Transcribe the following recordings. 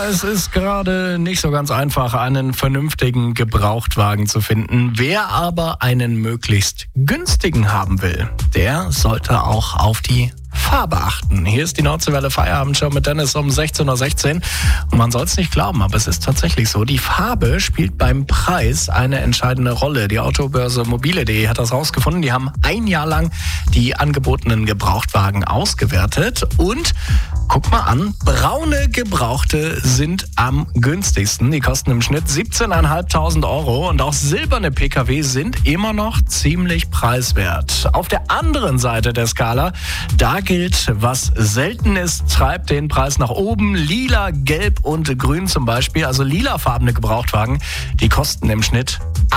es ist gerade nicht so ganz einfach, einen vernünftigen Gebrauchtwagen zu finden. Wer aber einen möglichst günstigen haben will, der sollte auch auf die Farbe achten. Hier ist die Nordseewelle Feierabendshow mit Dennis um 16:16 Uhr. Und man soll es nicht glauben, aber es ist tatsächlich so. Die Farbe spielt beim Preis eine entscheidende Rolle. Die Autobörse mobile.de hat das rausgefunden. Die haben ein Jahr lang die angebotenen Gebrauchtwagen ausgewertet. Und guck mal an, braune Gebrauchte sind am günstigsten. Die kosten im Schnitt 17.500 Euro. Und auch silberne Pkw sind immer noch ziemlich preiswert. Auf der anderen Seite der Skala, da gilt, was selten ist, treibt den Preis nach oben. Lila, Gelb und Grün zum Beispiel, also lilafarbene Gebrauchtwagen, die kosten im Schnitt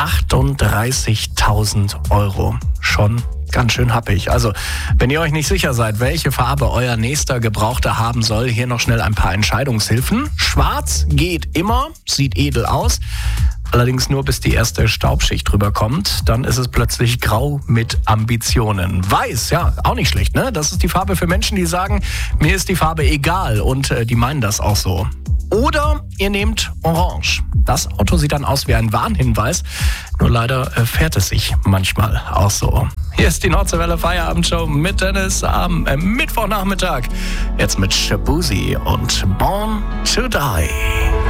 38.000 Euro. Schon ganz schön happig. Also, wenn ihr euch nicht sicher seid, welche Farbe euer nächster Gebrauchter haben soll, hier noch schnell ein paar Entscheidungshilfen. Schwarz geht immer, sieht edel aus. Allerdings nur, bis die erste Staubschicht drüber kommt. Dann ist es plötzlich grau mit Ambitionen. Weiß, ja, auch nicht schlecht, ne? Das ist die Farbe für Menschen, die sagen, mir ist die Farbe egal. Und die meinen das auch so. Oder ihr nehmt Orange. Das Auto sieht dann aus wie ein Warnhinweis. Nur leider fährt es sich manchmal auch so. Hier ist die Nordseewelle Feierabendshow mit Dennis am Mittwochnachmittag. Jetzt mit Shabuzi und Born to Die.